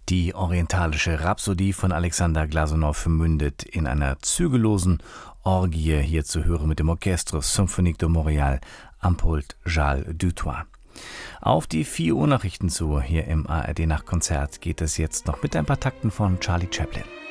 Die orientalische Rhapsodie von Alexander Glasunow mündet in einer zügellosen Orgie, hier zu hören mit dem Orchestre Symphonique de Montréal am Pult Charles Dutoit. Auf die 4 Uhr Nachrichten zu, hier im ARD Nachtkonzert geht es jetzt noch mit ein paar Takten von Charlie Chaplin.